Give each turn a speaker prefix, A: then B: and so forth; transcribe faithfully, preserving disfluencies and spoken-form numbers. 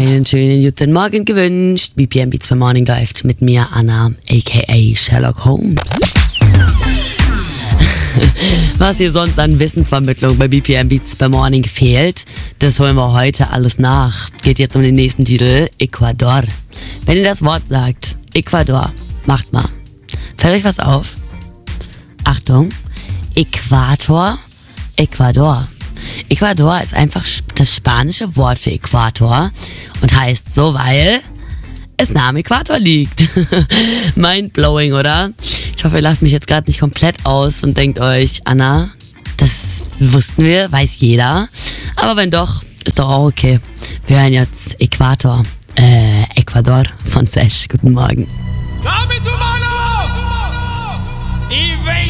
A: Einen schönen guten Morgen gewünscht. B P M Beats per Morning läuft mit mir, Anna, aka Sherlock Holmes. Was hier sonst an Wissensvermittlung bei B P M Beats per Morning fehlt, das holen wir heute alles nach. Geht jetzt um den nächsten Titel, Ecuador. Wenn ihr das Wort sagt, Ecuador, macht mal. Fällt euch was auf? Achtung, Äquator, Ecuador. Ecuador ist einfach das spanische Wort für Äquator und heißt so, weil es nah am Äquator liegt. Mindblowing, oder? Ich hoffe, ihr lacht mich jetzt gerade nicht komplett aus und denkt euch, Anna, das wussten wir, weiß jeder. Aber wenn doch, ist doch auch okay. Wir hören jetzt Äquator, äh, Ecuador von Sesh. Guten Morgen.
B: Dame tu mano y ven.